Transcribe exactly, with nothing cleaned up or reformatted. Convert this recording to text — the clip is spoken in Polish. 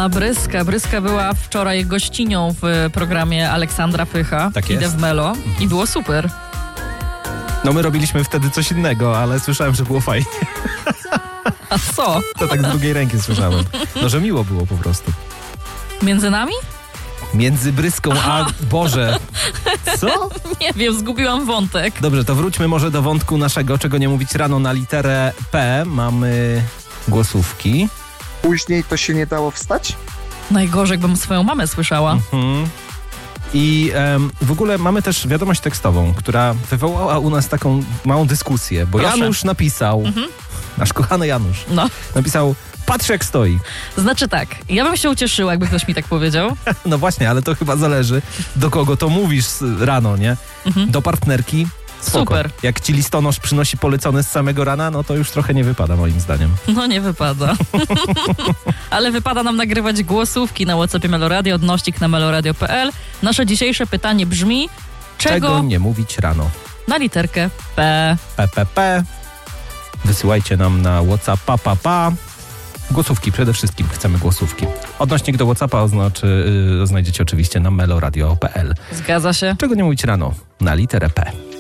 A, Bryska. Bryska była wczoraj gościnią w programie Aleksandra Pycha. Tak Idę jest. w Melo i było super. No my robiliśmy wtedy coś innego, ale słyszałem, że było fajnie. A co? To tak z drugiej ręki słyszałem. No, że miło było po prostu. Między nami? Między Bryską a... Boże. Co? Nie wiem, zgubiłam wątek. Dobrze, to wróćmy może do wątku naszego, czego nie mówić rano na literę P. Mamy głosówki. Później to się nie dało wstać? Najgorzej, jakbym swoją mamę słyszała. Mhm. I em, w ogóle mamy też wiadomość tekstową, która wywołała u nas taką małą dyskusję, bo Proszę. Janusz napisał, Mhm. nasz kochany Janusz, No, napisał: patrz jak stoi. znaczy tak, ja bym się ucieszyła, jakby ktoś mi tak powiedział. No właśnie, ale to chyba zależy, do kogo to mówisz rano, nie? Mhm. Do partnerki? Spoko. Super. Jak ci listonosz przynosi polecone z samego rana, no to już trochę nie wypada moim zdaniem. No nie wypada. Ale wypada nam nagrywać głosówki na WhatsAppie Meloradio, odnośnik na meloradio kropka p l. Nasze dzisiejsze pytanie brzmi, czego, Czego nie mówić rano? na literkę P. P P P. Wysyłajcie nam na WhatsAppa, pa, pa. Głosówki, przede wszystkim chcemy głosówki. Odnośnik do WhatsAppa oznaczy, yy, znajdziecie oczywiście na meloradio kropka p l. Zgadza się. Czego nie mówić rano? Na literę P.